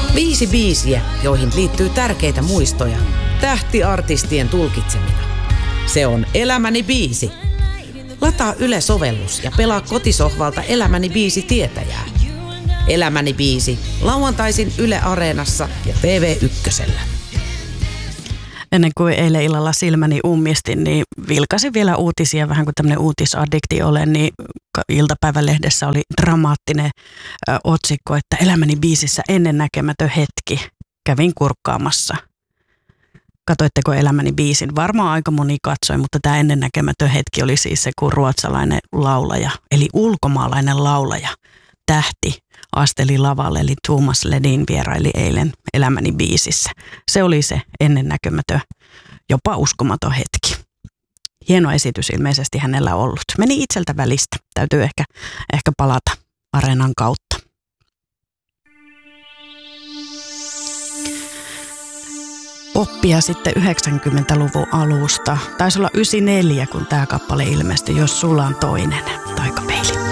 5 biisiä, joihin liittyy tärkeitä muistoja, tähtiartistien tulkitsemina. Se on Elämäni biisi. Lataa Yle-sovellus ja pelaa kotisohvalta Elämäni biisi tietäjää. Elämäni biisi, lauantaisin Yle Areenassa ja TV1. Ennen kuin eilen illalla silmäni ummistin, niin vilkasin vielä uutisia, vähän kuin tämmöinen uutisaddikti olen, niin iltapäivälehdessä oli dramaattinen otsikko, että Elämäni biisissä ennennäkemätön hetki. Kävin kurkkaamassa. Katoitteko Elämäni biisin? Varmaan aika moni katsoi, mutta tämä ennennäkemätön hetki oli siis se, kun ruotsalainen laulaja, eli ulkomaalainen laulaja, tähti, asteli lavalle, eli Thomas Ledin vieraili eilen Elämäni biisissä. Se oli se ennennäkemätön, jopa uskomaton hetki. Hieno esitys ilmeisesti hänellä ollut. Meni itseltä välistä. Täytyy ehkä palata Areenan kautta. Poppia sitten 90-luvun alusta. Taisi olla 94, kun tämä kappale ilmestyi, Jos sulla on toinen, Taikapeili.